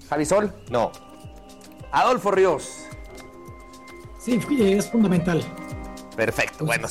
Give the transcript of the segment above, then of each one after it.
Javi Sol. No. Adolfo Ríos. Sí, es fundamental. Perfecto. Bueno,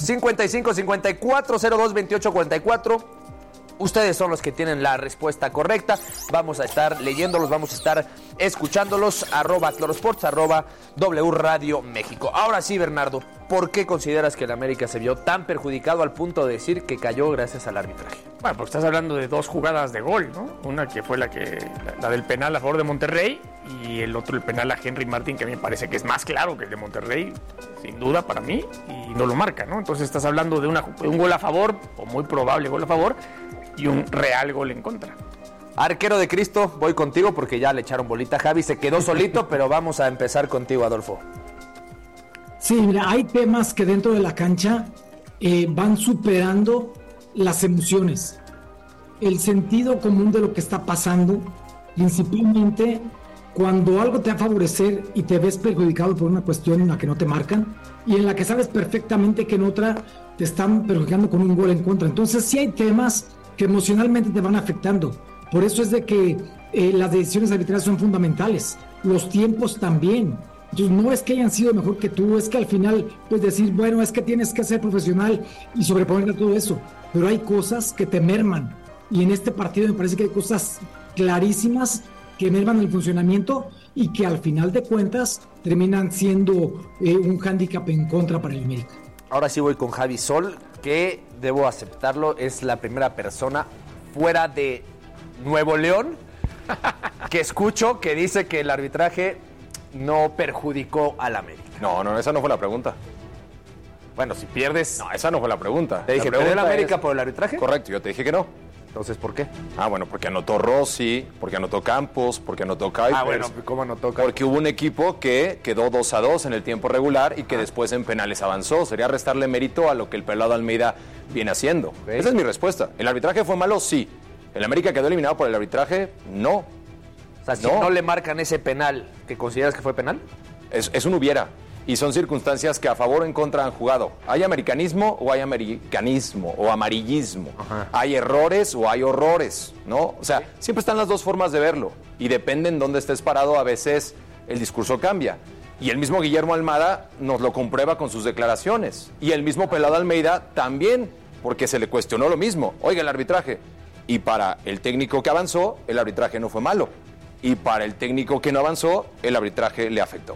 55-54-02-28-44. Ustedes son los que tienen la respuesta correcta. Vamos a estar leyéndolos, vamos a estar escuchándolos. @Clorosports, @W Radio México. Ahora sí, Bernardo, ¿por qué consideras que el América se vio tan perjudicado al punto de decir que cayó gracias al arbitraje? Bueno, porque estás hablando de dos jugadas de gol, ¿no? Una que fue la del penal a favor de Monterrey y el otro el penal a Henry Martin, que a mí me parece que es más claro que el de Monterrey, sin duda para mí, y no lo marca, ¿no? Entonces estás hablando de un gol a favor, o muy probable gol a favor, y un real gol en contra. Arquero de Cristo, voy contigo porque ya le echaron bolita a Javi, se quedó solito, pero vamos a empezar contigo, Adolfo. Sí, mira, hay temas que dentro de la cancha van superando las emociones, el sentido común de lo que está pasando, principalmente cuando algo te va a favorecer y te ves perjudicado por una cuestión en la que no te marcan y en la que sabes perfectamente que en otra te están perjudicando con un gol en contra. Entonces sí hay temas que emocionalmente te van afectando. Por eso es de que las decisiones arbitrales son fundamentales, los tiempos también. Entonces no es que hayan sido mejor que tú, es que al final puedes decir, bueno, es que tienes que ser profesional y sobreponerte a todo eso, pero hay cosas que te merman, y en este partido me parece que hay cosas clarísimas que merman el funcionamiento y que al final de cuentas terminan siendo un hándicap en contra para el América. Ahora sí voy con Javi Sol, que debo aceptarlo, es la primera persona fuera de Nuevo León que escucho que dice que el arbitraje no perjudicó al América. No, esa no fue la pregunta. Bueno, si pierdes... No, esa no fue la pregunta. Te dije, ¿perdió el América por el arbitraje? Correcto, yo te dije que no. Entonces, ¿por qué? Bueno, porque anotó Rossi, porque anotó Campos, porque anotó Kuipers. Bueno, ¿cómo anotó Kuipers? Porque hubo un equipo que quedó 2-2 en el tiempo regular y que después en penales avanzó. Sería restarle mérito a lo que el pelado Almeida viene haciendo. Okay. Esa es mi respuesta. ¿El arbitraje fue malo? Sí. ¿El América quedó eliminado por el arbitraje? No. O sea, si no le marcan ese penal, ¿que consideras que fue penal? Es un hubiera. Y son circunstancias que a favor o en contra han jugado. ¿Hay americanismo o hay americanismo o amarillismo? Ajá. ¿Hay errores o hay horrores? ¿No? O sea, siempre están las dos formas de verlo. Y depende en dónde estés parado, a veces el discurso cambia. Y el mismo Guillermo Almada nos lo comprueba con sus declaraciones. Y el mismo Pelado Almeida también, porque se le cuestionó lo mismo. Oiga, el arbitraje. Y para el técnico que avanzó, el arbitraje no fue malo. Y para el técnico que no avanzó, el arbitraje le afectó.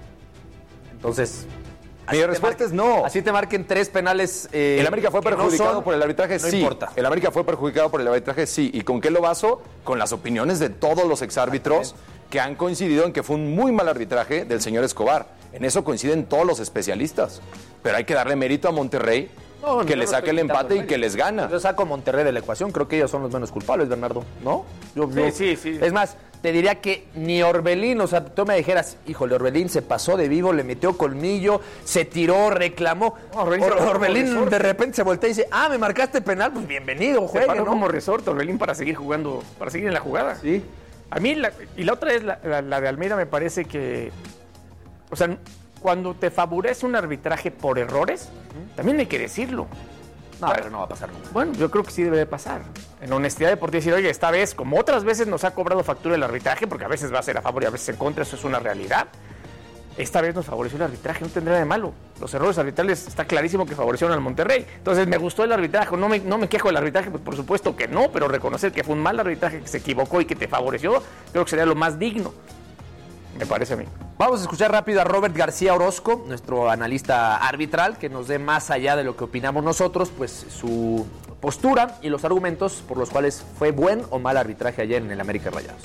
Entonces, mi respuesta es no. Así te marquen 3 penales. ¿El América fue perjudicado por el arbitraje? No sí. Importa. ¿El América fue perjudicado por el arbitraje? Sí. ¿Y con qué lo baso? Con las opiniones de todos los exárbitros que han coincidido en que fue un muy mal arbitraje del señor Escobar. En eso coinciden todos los especialistas. Pero hay que darle mérito a Monterrey, que le saque el empate y que les gana. Yo saco a Monterrey de la ecuación, creo que ellos son los menos culpables, Bernardo, ¿no? Sí. Es más, te diría que ni Orbelín, o sea, tú me dijeras, híjole, Orbelín se pasó de vivo, le metió colmillo, se tiró, reclamó. Orbelín de repente se voltea y dice, me marcaste penal, pues bienvenido, juegue, ¿no? como resorte Orbelín para seguir jugando, para seguir en la jugada. Sí. A mí, y la otra es la de Almeida, me parece que, o sea, cuando te favorece un arbitraje por errores, también hay que decirlo. No, pero no va a pasar nunca. Bueno, yo creo que sí debe de pasar. En honestidad deportiva decir, oye, esta vez, como otras veces nos ha cobrado factura el arbitraje, porque a veces va a ser a favor y a veces en contra, eso es una realidad. Esta vez nos favoreció el arbitraje, no tendrá de malo. Los errores arbitrales está clarísimo que favorecieron al Monterrey. Entonces, ¿me gustó el arbitraje? No me quejo del arbitraje, pues por supuesto que no, pero reconocer que fue un mal arbitraje, que se equivocó y que te favoreció, creo que sería lo más digno. Me parece a mí. Vamos a escuchar rápido a Robert García Orozco, nuestro analista arbitral, que nos dé más allá de lo que opinamos nosotros, pues su postura y los argumentos por los cuales fue buen o mal arbitraje ayer en el América Rayados.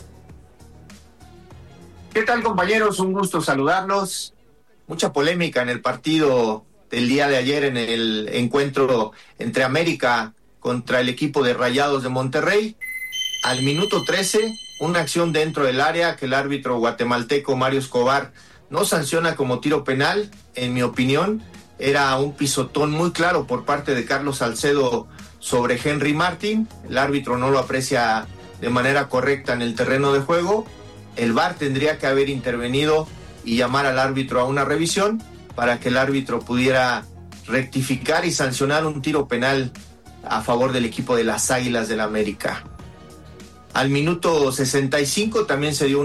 ¿Qué tal, compañeros? Un gusto saludarlos. Mucha polémica en el partido del día de ayer, en el encuentro entre América contra el equipo de Rayados de Monterrey. Al minuto 13, una acción dentro del área que el árbitro guatemalteco Mario Escobar no sanciona como tiro penal. En mi opinión, era un pisotón muy claro por parte de Carlos Salcedo sobre Henry Martin. El árbitro no lo aprecia de manera correcta en el terreno de juego. El VAR tendría que haber intervenido y llamar al árbitro a una revisión para que el árbitro pudiera rectificar y sancionar un tiro penal a favor del equipo de las Águilas del América. Al minuto 65 también se dio